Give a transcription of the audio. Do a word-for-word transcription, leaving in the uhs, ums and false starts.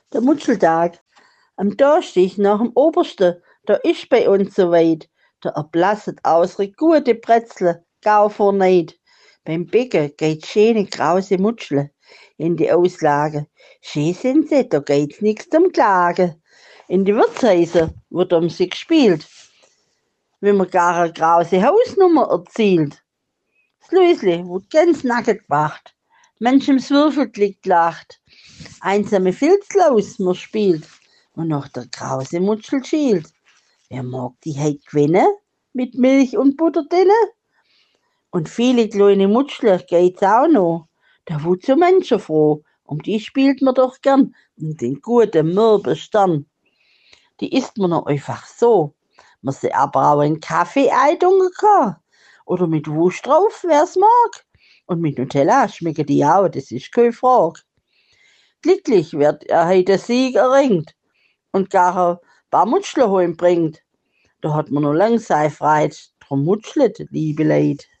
Der Mutscheltag. Am Donnerstag nach dem Obersten, da ist bei uns soweit. Da erblasset ausre gute Brezel, gau vor Neid. Beim Bäcker geht schöne krause Mutschle in die Auslage. Schön sind sie, da geht's nix zum Klagen. In die Wirtshäuser wird um sie gespielt, wenn man gar eine krause Hausnummer erzielt. Das Lösli wird ganz nackig gemacht. Manchem Würfelglick lacht. Einsame Filzlaus man spielt und noch der krause Mutschel schielt. Wer mag die heut gewinnen? Mit Milch und Butter drinne? Und viele kleine Mutschler geht's auch noch. Da wut so mancher froh. Um die spielt man doch gern. Um den guten mürben Stern. Die isst man noch einfach so. Man sie aber auch in Kaffee eintun kann. Oder mit Wurst drauf, wer's mag. Und mit Nutella schmecken die auch, das ist keine Frage. Glücklich wird er heute Sieg erringt und gar ein paar Mutschler heim bringt. Da hat man noch lang sei Freit, drum mutschlet, liebe Leid.